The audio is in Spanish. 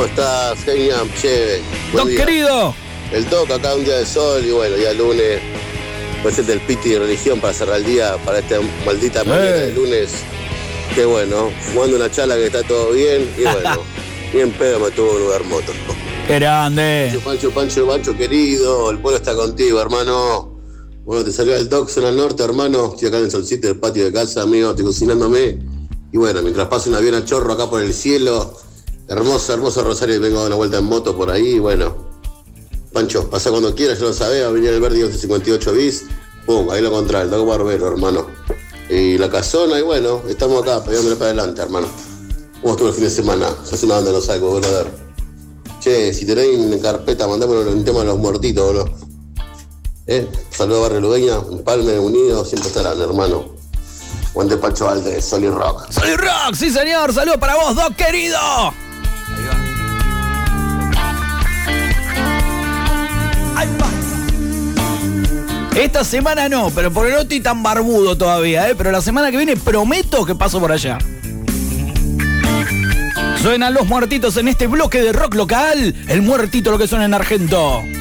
estás, Genial? Che, buen Doc día. querido. El Doc acá, un día de sol y bueno, ya lunes. Presente el piti de religión para cerrar el día, para esta maldita mañana de lunes. Qué bueno, fumando una chala que está todo bien y bueno, bien pedo me tuvo un lugar moto. Qué grande. Pancho, querido, el pueblo está contigo, hermano. Bueno, te salió el Doc, zona norte, hermano. Estoy acá en el solcito del patio de casa, amigo, estoy cocinándome. Y bueno, mientras paso un avión a chorro acá por el cielo, hermoso Rosario, y vengo a dar una vuelta en moto por ahí, y bueno. Pancho, pasa cuando quieras, yo lo sabía, va a venir el Verdi 1158 bis, pum, ahí lo encontrás, el Doc Barbero, hermano. Y la casona, y bueno, estamos acá, pegándole para adelante, hermano. ¿Cómo estuvo el fin de semana? Ya hace una banda no salgo, brother. Che, si tenéis en carpeta, mandámoslo en tema de los muertitos, boludo. Saludos a Barrio Ludeña, Empalme, Unido, siempre estarán, hermano. Juan de Pacho Valdez, Solid Rock. Solid Rock, sí señor, saludos para vos, Doc querido. Ahí va. Esta semana no, pero porque no estoy tan barbudo todavía, pero la semana que viene prometo que paso por allá. Suenan los muertitos en este bloque de rock local. El muertito lo que suena en Argento.